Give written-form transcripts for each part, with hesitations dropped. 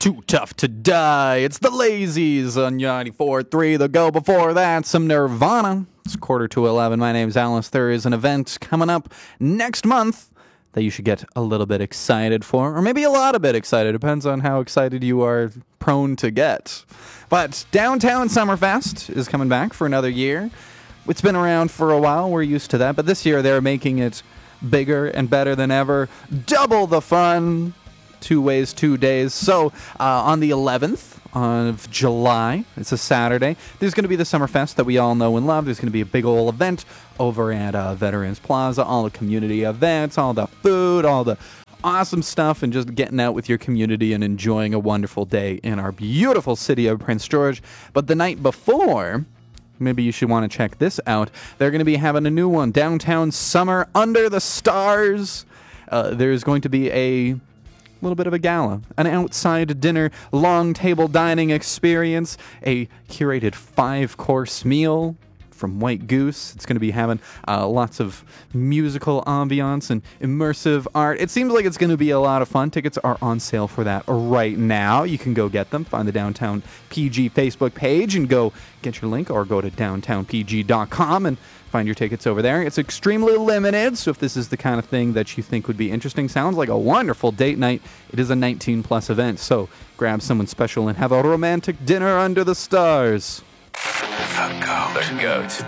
Too Tough to Die. It's the Lazies on 94.3. The go before that, some Nirvana. It's 10:45. My name's Alice. There is an event coming up next month that you should get a little bit excited for, or maybe a lot a bit excited. Depends on how excited you are prone to get. But Downtown Summerfest is coming back for another year. It's been around for a while. We're used to that. But this year they're making it bigger and better than ever. Double the fun. 2 ways, 2 days. So on the 11th of July, it's a Saturday, there's going to be the Summerfest that we all know and love. There's going to be a big old event over at Veterans Plaza, all the community events, all the food, all the awesome stuff, and just getting out with your community and enjoying a wonderful day in our beautiful city of Prince George. But the night before, maybe you should want to check this out. They're going to be having a new one, Downtown Summer Under the Stars. There's going to be a little bit of a gala, an outside dinner, long table dining experience, a curated 5-course meal from White Goose. It's going to be having lots of musical ambiance and immersive art. It seems like it's going to be a lot of fun. Tickets are on sale for that right now. You can go get them. Find the Downtown PG Facebook page and go get your link, or go to downtownpg.com and find your tickets over there. It's extremely limited, so if this is the kind of thing that you think would be interesting, sounds like a wonderful date night, it is a 19-plus event, so grab someone special and have a romantic dinner under the stars. The goat.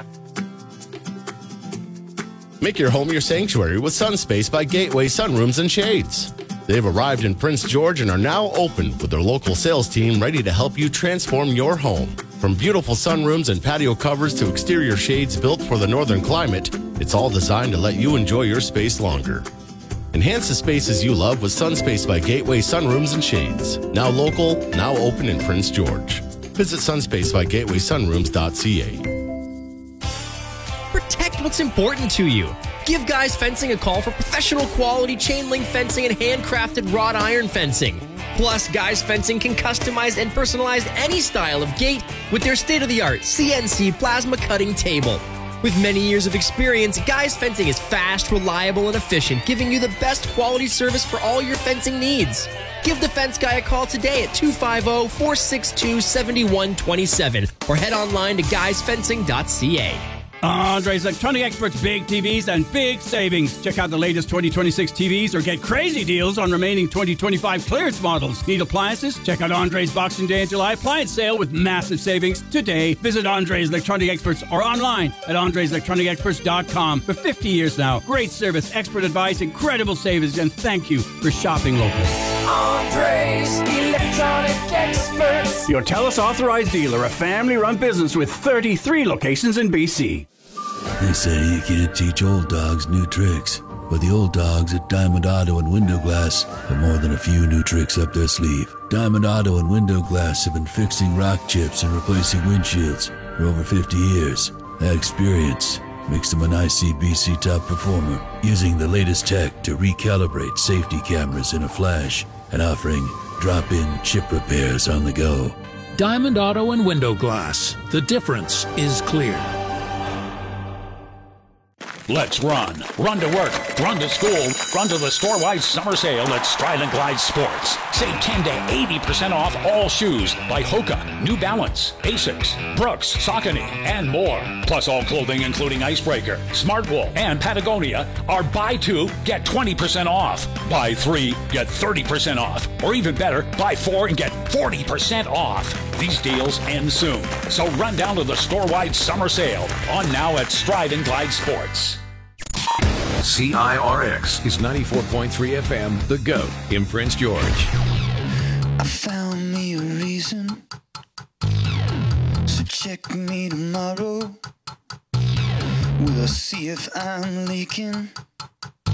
Make your home your sanctuary with Sunspace by Gateway Sunrooms and Shades. They've arrived in Prince George and are now open with their local sales team ready to help you transform your home. From beautiful sunrooms and patio covers to exterior shades built for the northern climate, it's all designed to let you enjoy your space longer. Enhance the spaces you love with Sunspace by Gateway Sunrooms and Shades. Now local, now open in Prince George. Visit sunspacebygatewaysunrooms.ca. Protect what's important to you. Give Guys Fencing a call for professional quality chain link fencing and handcrafted wrought iron fencing. Plus, Guys Fencing can customize and personalize any style of gate with their state-of-the-art CNC plasma cutting table. With many years of experience, Guys Fencing is fast, reliable, and efficient, giving you the best quality service for all your fencing needs. Give the Fence Guy a call today at 250-462-7127 or head online to guysfencing.ca. Andre's Electronic Experts, big TVs and big savings. Check out the latest 2026 TVs or get crazy deals on remaining 2025 clearance models. Need appliances? Check out Andre's Boxing Day and July appliance sale with massive savings today. Visit Andre's Electronic Experts or online at andreselectronicexperts.com. For 50 years now, great service, expert advice, incredible savings, and thank you for shopping local. Andre's Electronic Experts. Your TELUS authorized dealer, a family-run business with 33 locations in BC. They say you can't teach old dogs new tricks, but the old dogs at Diamond Auto and Window Glass have more than a few new tricks up their sleeve. Diamond Auto and Window Glass have been fixing rock chips and replacing windshields for over 50 years. That experience makes them an ICBC top performer, using the latest tech to recalibrate safety cameras in a flash and offering drop-in chip repairs on the go. Diamond Auto and Window Glass. The difference is clear. Let's run. Run to work. Run to school. Run to the store-wide summer sale at Stride and Glide Sports. Save 10 to 80% off all shoes by Hoka, New Balance, Asics, Brooks, Saucony, and more. Plus all clothing including Icebreaker, Smartwool, and Patagonia are buy 2, get 20% off. Buy 3, get 30% off. Or even better, buy 4 and get 40% off. These deals end soon. So run down to the store-wide summer sale on now at Stride and Glide Sports. CIRX is 94.3 FM, The GOAT in Prince George. I found me a reason, so check me tomorrow. We'll see if I'm leaking.